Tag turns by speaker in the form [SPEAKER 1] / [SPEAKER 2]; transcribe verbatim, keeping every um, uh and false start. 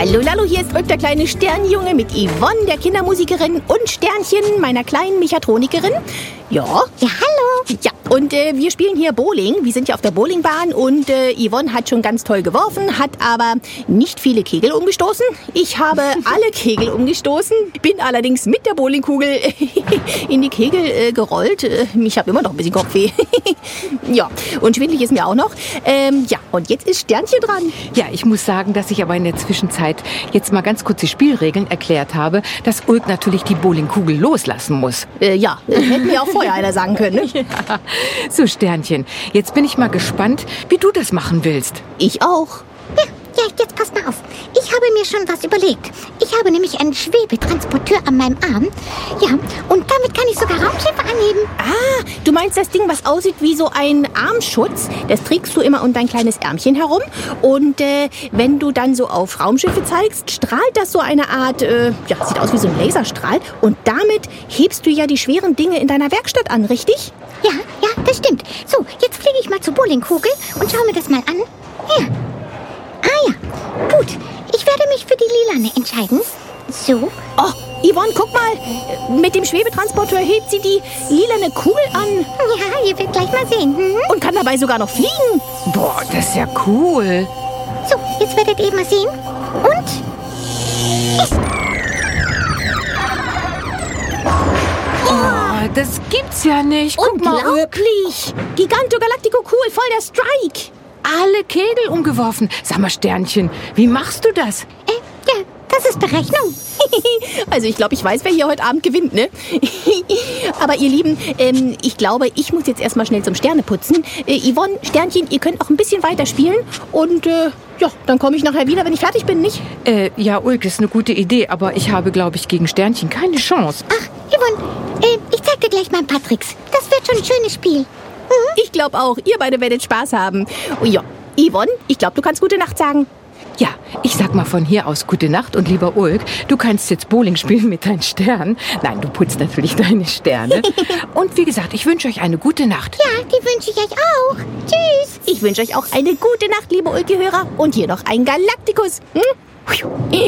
[SPEAKER 1] Hallo, Lalo, hier ist Ulk, der kleine Sternjunge mit Yvonne, der Kindermusikerin, und Sternchen, meiner kleinen Mechatronikerin. Ja.
[SPEAKER 2] Ja, hallo.
[SPEAKER 1] Ja, und äh, wir spielen hier Bowling. Wir sind ja auf der Bowlingbahn und äh, Yvonne hat schon ganz toll geworfen, hat aber nicht viele Kegel umgestoßen. Ich habe alle Kegel umgestoßen, bin allerdings mit der Bowlingkugel in die Kegel äh, gerollt. Äh, ich habe immer noch ein bisschen Kopfweh. Ja, und schwindelig ist mir auch noch. Ähm, ja, und jetzt ist Sternchen dran.
[SPEAKER 3] Ja, ich muss sagen, dass ich aber in der Zwischenzeit jetzt mal ganz kurz die Spielregeln erklärt habe, dass Ulk natürlich die Bowlingkugel loslassen muss.
[SPEAKER 1] Äh, ja, äh, hätte mir auch vorher einer sagen können. Ne?
[SPEAKER 3] Ja. So, Sternchen, jetzt bin ich mal gespannt, wie du das machen willst.
[SPEAKER 1] Ich auch.
[SPEAKER 2] Ja, ja, jetzt pass mal auf. Ich habe mir schon was überlegt. Ich habe nämlich einen Schwebetransporteur an meinem Arm. Ja, und damit kann ich sogar Raumschiffe anheben.
[SPEAKER 1] Ah, du meinst das Ding, was aussieht wie so ein Armschutz? Das trägst du immer um dein kleines Ärmchen herum. Und äh, wenn du dann so auf Raumschiffe zeigst, strahlt das so eine Art, äh, ja, sieht aus wie so ein Laserstrahl. Und damit hebst du ja die schweren Dinge in deiner Werkstatt an, richtig?
[SPEAKER 2] Ja, ja, das stimmt. So, jetzt fliege ich mal zur Bowlingkugel und schaue mir das mal an. Ja. Ah ja, gut. Ich werde mich für die Lilane entscheiden. So.
[SPEAKER 1] Oh, Yvonne, guck mal. Mit dem Schwebetransporteur hebt sie die lilane Kugel an.
[SPEAKER 2] Ja, ihr werdet gleich mal sehen. Hm?
[SPEAKER 1] Und kann dabei sogar noch fliegen.
[SPEAKER 3] Boah, das ist ja cool.
[SPEAKER 2] So, jetzt werdet ihr mal sehen. Und? Ist.
[SPEAKER 3] Oh, das gibt's ja nicht. Guck mal, Ulk.
[SPEAKER 1] Unglaublich. Giganto Galactico cool, voll der Strike.
[SPEAKER 3] Alle Kegel umgeworfen. Sag mal, Sternchen, wie machst du das?
[SPEAKER 2] Äh, ja, das ist Berechnung.
[SPEAKER 1] Also ich glaube, ich weiß, wer hier heute Abend gewinnt, ne? Aber ihr Lieben, ähm, ich glaube, ich muss jetzt erstmal schnell zum Sterneputzen. Äh, Yvonne, Sternchen, ihr könnt auch ein bisschen weiter spielen. Und äh, ja, dann komme ich nachher wieder, wenn ich fertig bin, nicht?
[SPEAKER 3] Äh, ja, Ulk, ist eine gute Idee, aber ich habe, glaube ich, gegen Sternchen keine Chance.
[SPEAKER 2] Ach, Yvonne, äh, ich zeig dir gleich mal ein paar Tricks. Das wird schon ein schönes Spiel.
[SPEAKER 1] Ich glaube auch, ihr beide werdet Spaß haben. Und ja, Yvonne, ich glaube, du kannst gute Nacht sagen.
[SPEAKER 3] Ja, ich sag mal von hier aus gute Nacht und lieber Ulk, du kannst jetzt Bowling spielen mit deinen Sternen. Nein, du putzt natürlich deine Sterne. Und wie gesagt, ich wünsche euch eine gute Nacht.
[SPEAKER 2] Ja, die wünsche ich euch auch. Tschüss.
[SPEAKER 1] Ich wünsche euch auch eine gute Nacht, liebe Ulki-Hörer. Und hier noch ein Galaktikus. Hm?